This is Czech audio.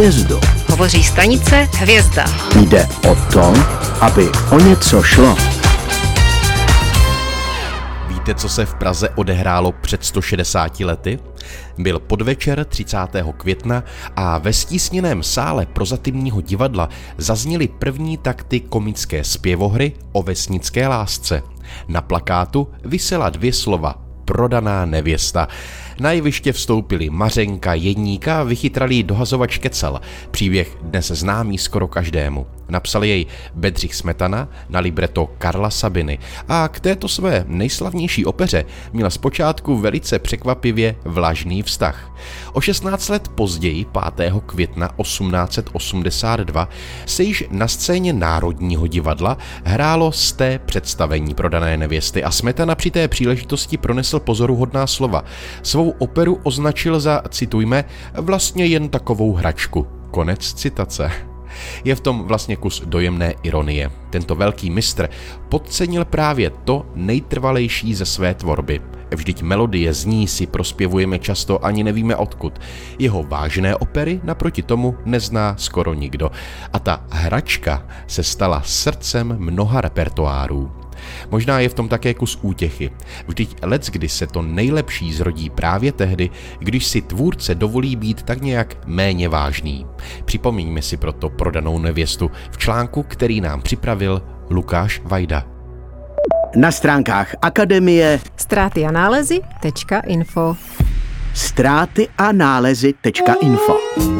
hvězdu. Hovoří stanice Hvězda. Jde o to, aby o něco šlo. Víte, co se v Praze odehrálo před 160 lety? Byl podvečer 30. května a ve stísněném sále Prozatímního divadla zazněly první takty komické zpěvohry o vesnické lásce. Na plakátu visela 2 slova: prodaná nevěsta. Na jeviště vstoupili Mařenka, Jeníka a vychytralý dohazovač Kecal. Příběh dnes známý skoro každému. Napsal jej Bedřich Smetana na libreto Karla Sabiny a k této své nejslavnější opeře měl zpočátku velice překvapivě vlažný vztah. O 16 let později, 5. května 1882, se již na scéně Národního divadla hrálo z té představení Prodané nevěsty a Smetana při té příležitosti pronesl pozoruhodná slova. Svou operu označil za, citujme, vlastně jen takovou hračku. Konec citace. Je v tom vlastně kus dojemné ironie. Tento velký mistr podcenil právě to nejtrvalejší ze své tvorby. Vždyť melodie z ní si prospěvujeme často, ani nevíme odkud. Jeho vážné opery naproti tomu nezná skoro nikdo. A ta hračka se stala srdcem mnoha repertoárů. Možná je v tom také kus útěchy. Vždyť leckdy se to nejlepší zrodí právě tehdy, když si tvůrce dovolí být tak nějak méně vážný. Připomeňme si proto Prodanou nevěstu v článku, který nám připravil Lukáš Vajda. Na stránkách Akademie Ztráty a nálezy.info. ztráty a nálezy.info